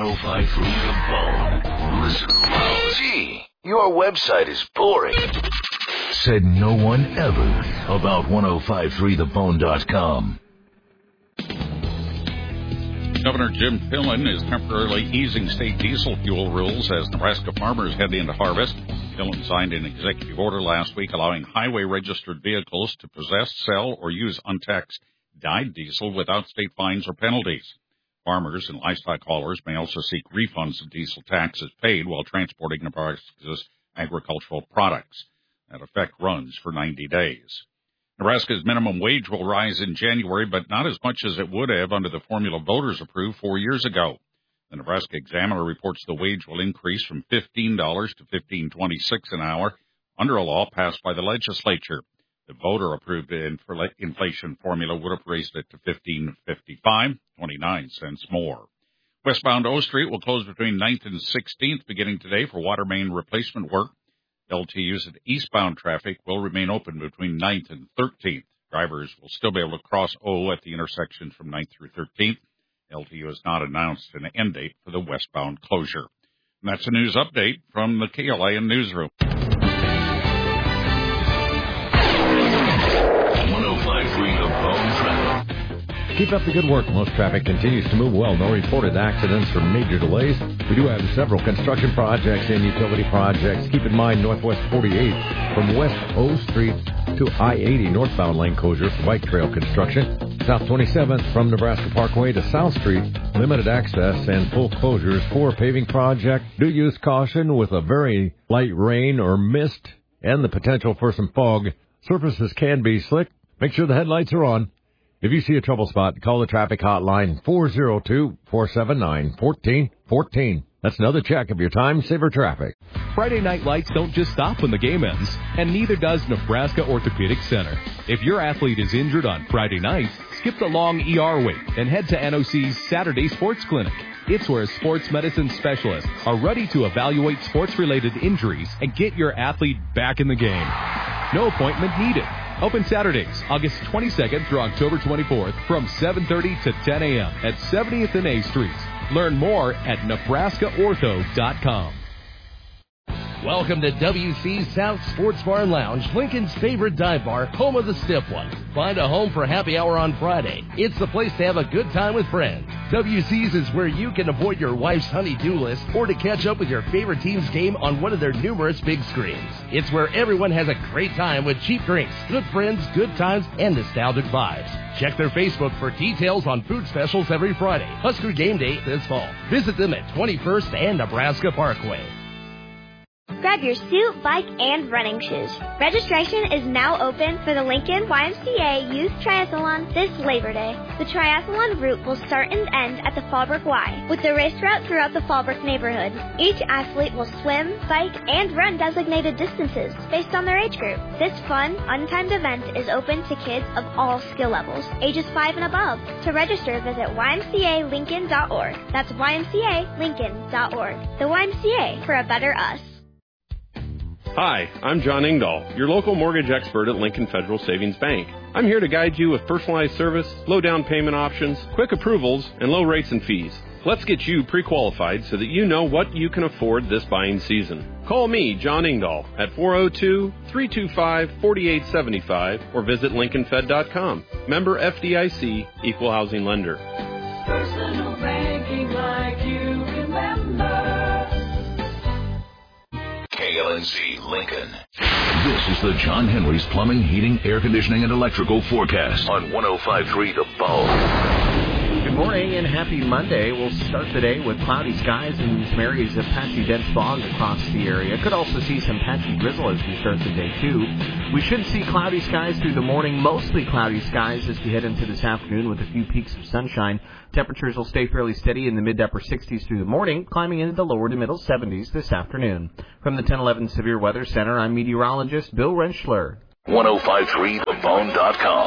105.3 The Bone. Listen loud. Gee, your website is boring. Said no one ever about 105.3thebone.com. Governor Jim Pillen is temporarily easing state diesel fuel rules as Nebraska farmers head into harvest. Pillen signed an executive order last week allowing highway-registered vehicles to possess, sell, or use untaxed dyed diesel without state fines or penalties. Farmers and livestock haulers may also seek refunds of diesel taxes paid while transporting Nebraska's agricultural products. That effect runs for 90 days. Nebraska's minimum wage will rise in January, but not as much as it would have under the formula voters approved 4 years ago. The Nebraska Examiner reports the wage will increase from $15 to $15.26 an hour under a law passed by the legislature. The voter-approved inflation formula would have raised it to $15.55, 29 cents more. Westbound O Street will close between 9th and 16th beginning today for water main replacement work. LTUs and eastbound traffic will remain open between 9th and 13th. Drivers will still be able to cross O at the intersections from 9th through 13th. LTU has not announced an end date for the westbound closure. And that's a news update from the KLIN newsroom. 105.3 The Bone traffic. Keep up the good work. Most traffic continues to move well. No reported accidents or major delays. We do have several construction projects and utility projects. Keep in mind Northwest 48 from West O Street to I-80 northbound lane closure for bike trail construction. South 27th from Nebraska Parkway to South Street, limited access and full closures for a paving project. Do use caution with a very light rain or mist and the potential for some fog. Surfaces can be slick. Make sure the headlights are on. If you see a trouble spot, call the traffic hotline 402-479-1414. That's another check of your time-saver traffic. Friday night lights don't just stop when the game ends, and neither does Nebraska Orthopedic Center. If your athlete is injured on Friday nights, skip the long ER wait and head to NOC's Saturday Sports Clinic. It's where sports medicine specialists are ready to evaluate sports-related injuries and get your athlete back in the game. No appointment needed. Open Saturdays, August 22nd through October 24th from 7:30 to 10 a.m. at 70th and A Streets. Learn more at NebraskaOrtho.com. Welcome to WC's South Sports Bar and Lounge, Lincoln's favorite dive bar, home of the stiff ones. Find a home for happy hour on Friday. It's the place to have a good time with friends. WC's is where you can avoid your wife's honey-do list or to catch up with your favorite team's game on one of their numerous big screens. It's where everyone has a great time with cheap drinks, good friends, good times, and nostalgic vibes. Check their Facebook for details on food specials every Friday. Husker game day this fall. Visit them at 21st and Nebraska Parkway. Grab your suit, bike, and running shoes. Registration is now open for the Lincoln YMCA Youth Triathlon this Labor Day. The triathlon route will start and end at the Fallbrook Y, with the race route throughout the Fallbrook neighborhood. Each athlete will swim, bike, and run designated distances based on their age group. This fun, untimed event is open to kids of all skill levels, ages 5 and above. To register, visit ymcalincoln.org. That's ymcalincoln.org. The YMCA for a better us. Hi, I'm John Ingdahl, your local mortgage expert at Lincoln Federal Savings Bank. I'm here to guide you with personalized service, low down payment options, quick approvals, and low rates and fees. Let's get you pre-qualified so that you know what you can afford this buying season. Call me, John Ingdahl, at 402-325-4875 or visit LincolnFed.com. Member FDIC, Equal Housing Lender. Personal banking like you remember. KLNC Lincoln. This is the John Henry's Plumbing, Heating, Air Conditioning, and Electrical Forecast on 105.3 The Bone. Good morning and happy Monday. We'll start the day with cloudy skies and some areas of patchy dense fog across the area. Could also see some patchy drizzle as we start the day, too. We should see cloudy skies through the morning, mostly cloudy skies as we head into this afternoon with a few peaks of sunshine. Temperatures will stay fairly steady in the mid to upper 60s through the morning, climbing into the lower to middle 70s this afternoon. From the 1011 Severe Weather Center, I'm meteorologist Bill Rentschler. 105.3thebone.com.